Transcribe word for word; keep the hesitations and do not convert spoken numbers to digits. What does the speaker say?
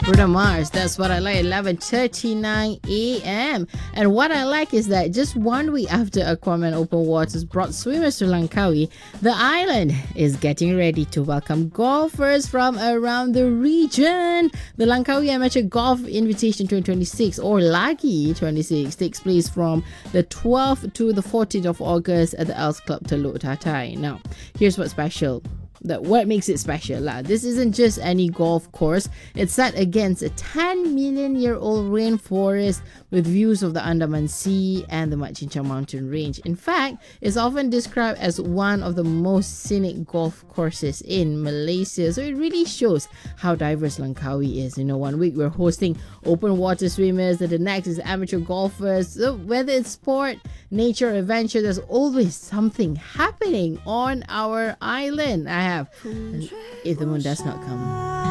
Bruno Mars. That's What I Like. eleven thirty-nine a.m. And what I like is that just one week after Aquaman Open Waters brought swimmers to Langkawi, the island is getting ready to welcome golfers from around the region. The Langkawi Amateur Golf Invitation twenty twenty-six, or LAGI twenty-six, takes place from the twelfth to the fourteenth of August at the Elks Club Teluk Tatai. Now, here's what's special. That what makes it special lah. This isn't just any golf course. It's set against a ten million year old rainforest with views of the Andaman Sea and the Mat Chincang mountain range. In fact, it's often described as one of the most scenic golf courses in Malaysia. So it really shows how diverse Langkawi is. You know, one week we're hosting open water swimmers, and the next is amateur golfers. So whether it's sport, nature, or adventure, there's always something happening on our island. I have If the Moon Does Not Come.